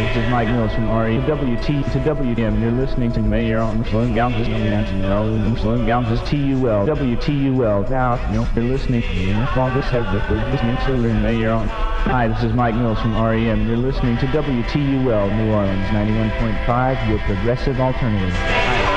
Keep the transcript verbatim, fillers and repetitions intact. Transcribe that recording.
This is Mike Mills from R E W T to W M. You're listening to Mayor on Slowing Down This Slowing Down This T U L W T U L. Now, you know, you're listening to all this have the listening to Mayor on. Hi, this is Mike Mills from R E M. You're listening to W T U L New Orleans ninety-one point five, your progressive alternative. Hi.